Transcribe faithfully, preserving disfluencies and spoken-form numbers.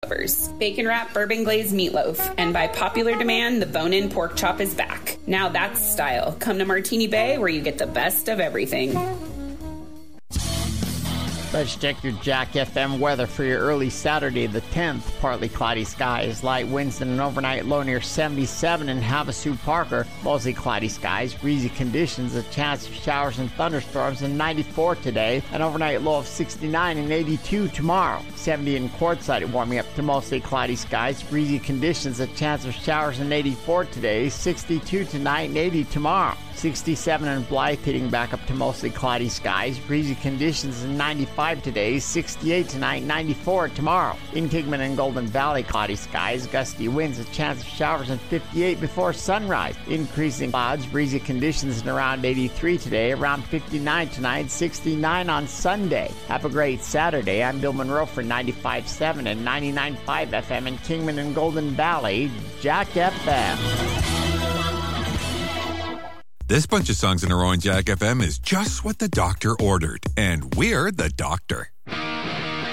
lovers. Bacon wrapped bourbon glazed meatloaf. And by popular demand, the bone-in pork chop is back. Now that's style. Come to Martini Bay where you get the best of everything. Let's check your Jack F M weather for your early Saturday the tenth. Partly cloudy skies, light winds and an overnight low near seventy-seven in Havasu Parker. Mostly cloudy skies, breezy conditions, a chance of showers and thunderstorms, and ninety-four today. An overnight low of sixty-nine and eighty-two tomorrow. seventy in Quartzsite, warming up to mostly cloudy skies, breezy conditions, a chance of showers, and eighty-four today. sixty-two tonight and eighty tomorrow. sixty-seven in Blythe, hitting back up to mostly cloudy skies, breezy conditions, and ninety-five today, sixty-eight tonight, ninety-four tomorrow. In Kingman and Golden Valley, cloudy skies, gusty winds, a chance of showers, and fifty-eight before sunrise. Increasing clouds, breezy conditions, and around eighty-three today, around fifty-nine tonight, sixty-nine on Sunday. Have a great Saturday. I'm Bill Monroe for ninety-five point seven and ninety-nine point five F M in Kingman and Golden Valley, Jack F M. This bunch of songs in a row on Jack F M is just what the doctor ordered, and we're the doctor.